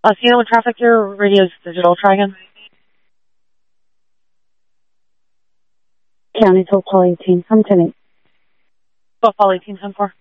Sienna, with traffic, your radio's digital. Try again. County toll call 18. I'm 10-8. What call 1810 for?